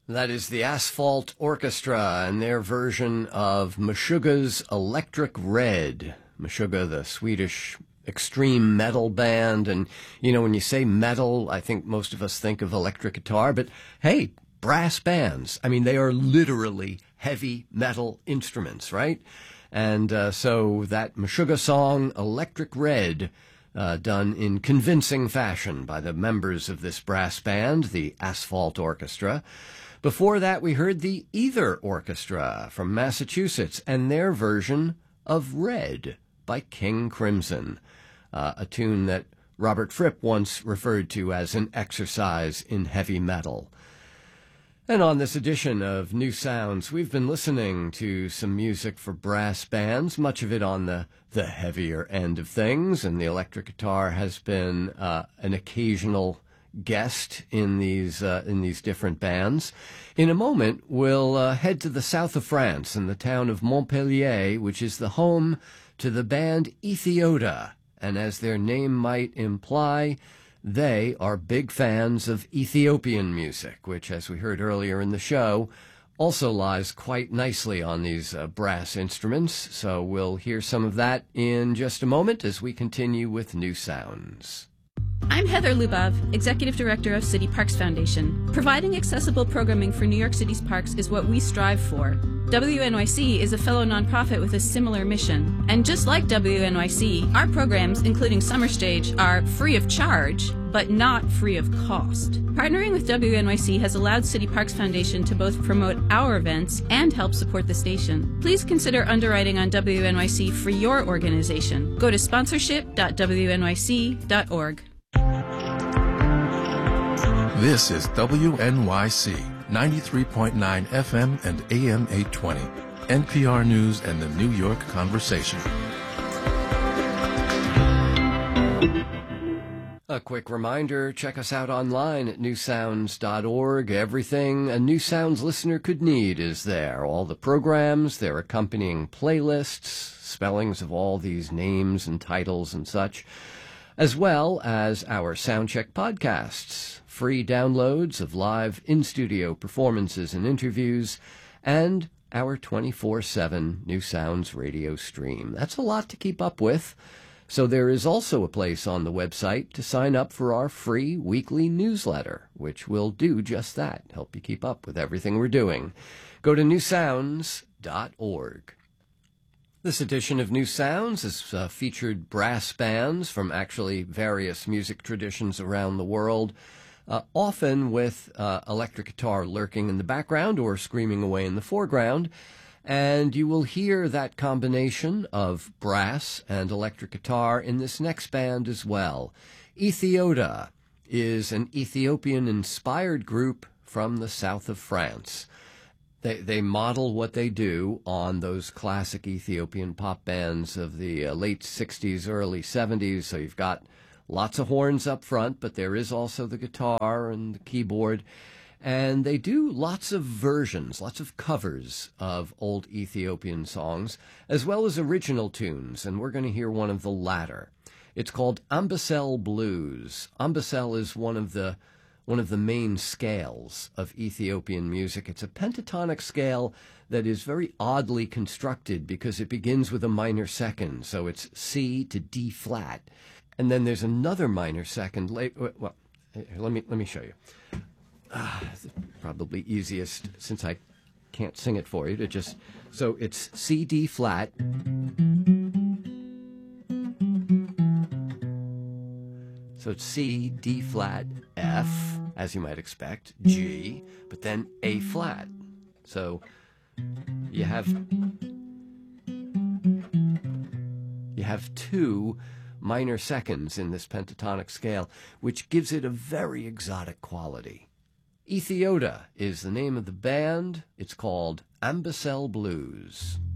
That is the Asphalt Orchestra and their version of Meshuggah's Electric Red. Meshuggah, the Swedish extreme metal band. And, you know, when you say metal, I think most of us think of electric guitar. But, hey, brass bands. I mean, they are literally heavy metal instruments, right? And so that Meshuggah song, Electric Red, done in convincing fashion by the members of this brass band, the Asphalt Orchestra. Before that, we heard the Either Orchestra from Massachusetts and their version of Red by King Crimson, a tune that Robert Fripp once referred to as an exercise in heavy metal. And on this edition of New Sounds, we've been listening to some music for brass bands, much of it on the heavier end of things, and the electric guitar has been an occasional guest in these different bands. In a moment, we'll head to the south of France in the town of Montpellier, which is the home to the band Ethiota. And as their name might imply, they are big fans of Ethiopian music, which, as we heard earlier in the show, also lies quite nicely on these brass instruments. So we'll hear some of that in just a moment as we continue with New Sounds. I'm Heather Lubov, Executive Director of City Parks Foundation. Providing accessible programming for New York City's parks is what we strive for. WNYC is a fellow nonprofit with a similar mission. And just like WNYC, our programs, including Summer Stage, are free of charge, but not free of cost. Partnering with WNYC has allowed City Parks Foundation to both promote our events and help support the station. Please consider underwriting on WNYC for your organization. Go to sponsorship.wnyc.org. This is WNYC 93.9 FM and AM 820, NPR News and the New York Conversation. A quick reminder, check us out online at newsounds.org. Everything a New Sounds listener could need is there. All the programs, their accompanying playlists, spellings of all these names and titles and such, as well as our Soundcheck podcasts, free downloads of live in-studio performances and interviews, and our 24/7 New Sounds radio stream. That's a lot to keep up with. So there is also a place on the website to sign up for our free weekly newsletter, which will do just that, help you keep up with everything we're doing. Go to newsounds.org. This edition of New Sounds has featured brass bands from actually various music traditions around the world, often with electric guitar lurking in the background or screaming away in the foreground. And you will hear that combination of brass and electric guitar in this next band as well. Ethiota is an Ethiopian-inspired group from the south of France. They model what they do on those classic Ethiopian pop bands of the late 60s, early 70s. So you've got lots of horns up front, but there is also the guitar and the keyboard. And they do lots of versions, lots of covers of old Ethiopian songs, as well as original tunes. And we're going to hear one of the latter. It's called Ambosel Blues. Ambosel is one of the main scales of Ethiopian music. It's a pentatonic scale that is very oddly constructed because it begins with a minor second. So it's C to D flat. And then there's another minor second. Well, let me show you. Probably easiest, since I can't sing it for you, to just... So it's C, D flat. So it's C, D flat, F, as you might expect, G, but then A flat. So you have two minor seconds in this pentatonic scale, which gives it a very exotic quality. Ethiota is the name of the band. It's called Ambosel Blues.